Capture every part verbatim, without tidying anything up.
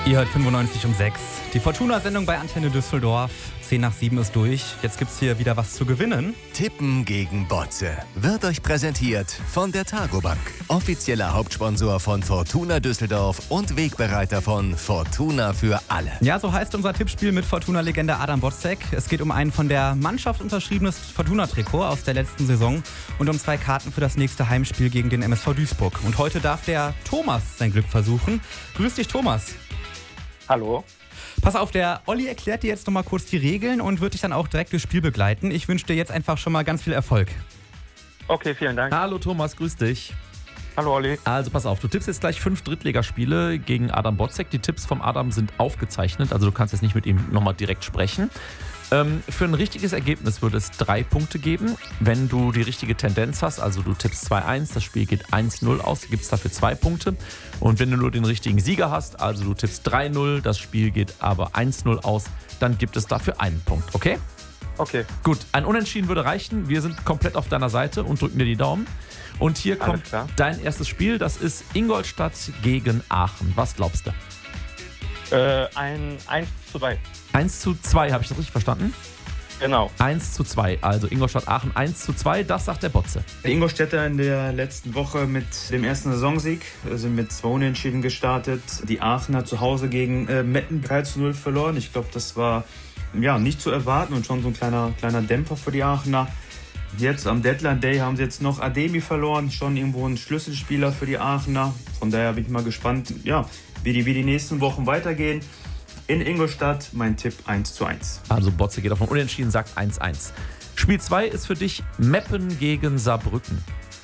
Ihr hört fünfundneunzig um sechs. Die Fortuna-Sendung bei Antenne Düsseldorf. zehn nach sieben ist durch. Jetzt gibt's hier wieder was zu gewinnen. Tippen gegen Botze wird euch präsentiert von der Targobank. Offizieller Hauptsponsor von Fortuna Düsseldorf und Wegbereiter von Fortuna für alle. Ja, so heißt unser Tippspiel mit Fortuna-Legende Adam Botzek. Es geht um ein von der Mannschaft unterschriebenes Fortuna-Trikot aus der letzten Saison und um zwei Karten für das nächste Heimspiel gegen den M S V Duisburg. Und heute darf der Thomas sein Glück versuchen. Grüß dich, Thomas. Hallo. Pass auf, der Olli erklärt dir jetzt nochmal kurz die Regeln und wird dich dann auch direkt durchs Spiel begleiten. Ich wünsche dir jetzt einfach schon mal ganz viel Erfolg. Okay, vielen Dank. Hallo Thomas, grüß dich. Hallo Olli. Also pass auf, du tippst jetzt gleich fünf Drittligaspiele gegen Adam Botzek. Die Tipps vom Adam sind aufgezeichnet, also du kannst jetzt nicht mit ihm nochmal direkt sprechen. Ähm, für ein richtiges Ergebnis würde es drei Punkte geben. Wenn du die richtige Tendenz hast, also du tippst zwei eins, das Spiel geht eins null aus, gibt es dafür zwei Punkte. Und wenn du nur den richtigen Sieger hast, also du tippst drei null, das Spiel geht aber eins null aus, dann gibt es dafür einen Punkt, okay? Okay. Gut, ein Unentschieden würde reichen. Wir sind komplett auf deiner Seite und drücken dir die Daumen. Und hier Alles kommt klar. dein erstes Spiel, das ist Ingolstadt gegen Aachen. Was glaubst du? Äh, ein eins zu zwei. eins zu zwei, habe ich das richtig verstanden? Genau. eins zu zwei, also Ingolstadt-Aachen eins zu zwei, das sagt der Botze. Die Ingolstädter in der letzten Woche mit dem ersten Saisonsieg sind mit zwei Unentschieden gestartet. Die Aachener zu Hause gegen äh, Metten drei zu null verloren. Ich glaube, das war ja nicht zu erwarten und schon so ein kleiner, kleiner Dämpfer für die Aachener. Jetzt am Deadline Day haben sie jetzt noch Ademi verloren, schon irgendwo ein Schlüsselspieler für die Aachener. Von daher bin ich mal gespannt, ja, wie die, wie die nächsten Wochen weitergehen. In Ingolstadt mein Tipp eins zu eins. Also Botze geht auf ein Unentschieden, sagt eins eins. Spiel zwei ist für dich Meppen gegen Saarbrücken.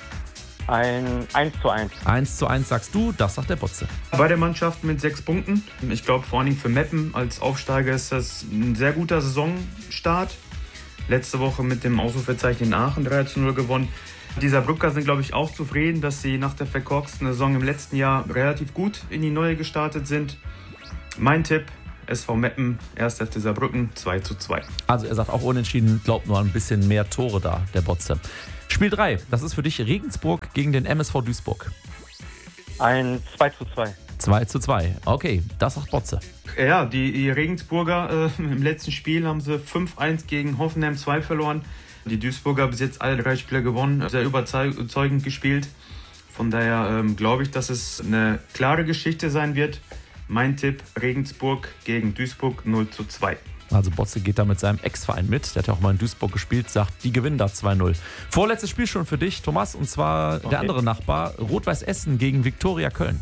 Ein eins zu eins. eins zu eins sagst du, das sagt der Botze. Beide Mannschaften mit sechs Punkten. Ich glaube, vor allem für Meppen als Aufsteiger ist das ein sehr guter Saisonstart. Letzte Woche mit dem Ausrufezeichen in Aachen drei zu null gewonnen. Die Saarbrücker sind, glaube ich, auch zufrieden, dass sie nach der verkorksten Saison im letzten Jahr relativ gut in die neue gestartet sind. Mein Tipp: S V Meppen, erster F C Saarbrücken, zwei zu zwei. Also er sagt auch Unentschieden, glaubt nur an ein bisschen mehr Tore da, der Botze. Spiel drei, das ist für dich Regensburg gegen den M S V Duisburg. Ein zwei zu zwei. zwei zu zwei, okay, das sagt Botze. Ja, die, die Regensburger äh, im letzten Spiel haben sie fünf eins gegen Hoffenheim zwei verloren. Die Duisburger haben bis jetzt alle drei Spiele gewonnen, sehr überzeugend gespielt. Von daher ähm, glaube ich, dass es eine klare Geschichte sein wird. Mein Tipp: Regensburg gegen Duisburg null zu zwei. Also Botze geht da mit seinem Ex-Verein mit. Der hat ja auch mal in Duisburg gespielt, sagt, die gewinnen da zwei null. Vorletztes Spiel schon für dich, Thomas, und zwar Okay. der andere Nachbar, Rot-Weiß Essen gegen Viktoria Köln.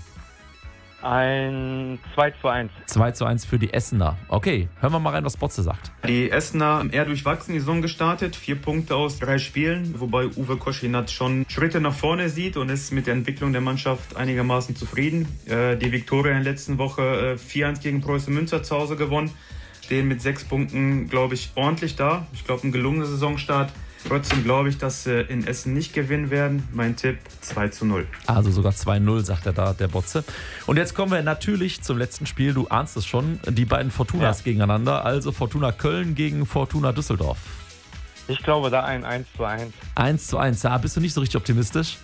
Ein zwei zu eins. zwei zu eins für die Essener. Okay, hören wir mal rein, was Botze sagt. Die Essener haben eher durchwachsen die Saison gestartet. Vier Punkte aus drei Spielen, wobei Uwe Koschinat schon Schritte nach vorne sieht und ist mit der Entwicklung der Mannschaft einigermaßen zufrieden. Äh, die Viktoria in der letzten Woche äh, vier eins gegen Preußen Münster zu Hause gewonnen. Stehen mit sechs Punkten, glaube ich, ordentlich da. Ich glaube, ein gelungener Saisonstart. Trotzdem glaube ich, dass sie in Essen nicht gewinnen werden. Mein Tipp: zwei zu null. Also sogar zwei null, sagt er da, der Botze. Und jetzt kommen wir natürlich zum letzten Spiel. Du ahnst es schon, die beiden Fortunas Ja. gegeneinander. Also Fortuna Köln gegen Fortuna Düsseldorf. Ich glaube da ein eins zu eins. eins zu eins. Ja, bist du nicht so richtig optimistisch?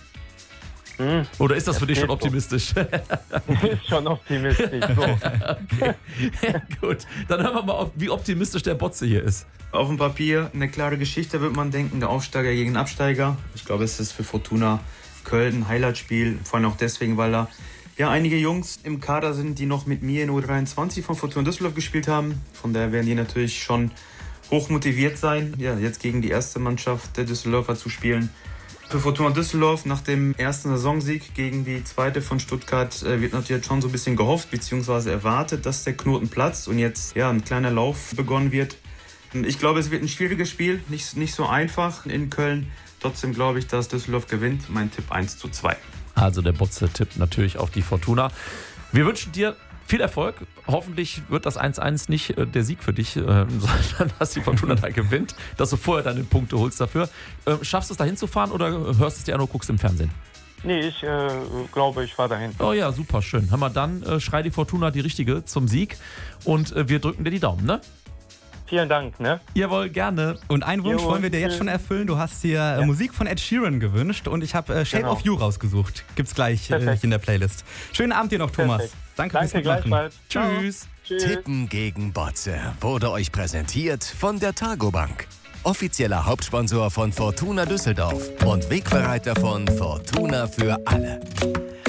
Hm. Oder ist das für dich schon geht so. optimistisch? Ist schon optimistisch. So. Okay. Gut, dann hören wir mal, auf, wie optimistisch der Botze hier ist. Auf dem Papier eine klare Geschichte, würde man denken. Der Aufsteiger gegen Absteiger. Ich glaube, es ist für Fortuna Köln ein Highlightspiel. Vor allem auch deswegen, weil da ja einige Jungs im Kader sind, die noch mit mir in U dreiundzwanzig von Fortuna Düsseldorf gespielt haben. Von daher werden die natürlich schon hoch motiviert sein, ja, jetzt gegen die erste Mannschaft der Düsseldorfer zu spielen. Für Fortuna Düsseldorf nach dem ersten Saisonsieg gegen die zweite von Stuttgart äh, wird natürlich schon so ein bisschen gehofft bzw. erwartet, dass der Knoten platzt und jetzt ja ein kleiner Lauf begonnen wird. Ich glaube, es wird ein schwieriges Spiel, nicht, nicht so einfach in Köln. Trotzdem glaube ich, dass Düsseldorf gewinnt. Mein Tipp eins zu zwei. Also der Botze tippt natürlich auf die Fortuna. Wir wünschen dir viel Erfolg. Hoffentlich wird das eins eins nicht äh, der Sieg für dich, äh, sondern dass die Fortuna da gewinnt, dass du vorher deine Punkte holst dafür. Äh, schaffst du es da hinzufahren oder hörst du es dir an und guckst im Fernsehen? Nee, ich äh, glaube, ich fahre dahin. Oh ja, super, schön. Hör mal, dann äh, schrei die Fortuna die richtige zum Sieg und äh, wir drücken dir die Daumen, ne? Vielen Dank, ne? Jawohl, gerne. Und einen Wunsch Jo, wollen wir dir jetzt tschüss. schon erfüllen. Du hast dir äh, Ja. Musik von Ed Sheeran gewünscht und ich habe äh, Shape Genau. of You rausgesucht. Gibt's gleich äh, Perfekt. in der Playlist. Schönen Abend dir noch, Thomas. Perfekt. Danke, fürs Danke Mitmachen. gleichfalls. Tschüss. Tschüss. Tippen gegen Botze wurde euch präsentiert von der Targobank. Offizieller Hauptsponsor von Fortuna Düsseldorf und Wegbereiter von Fortuna für alle.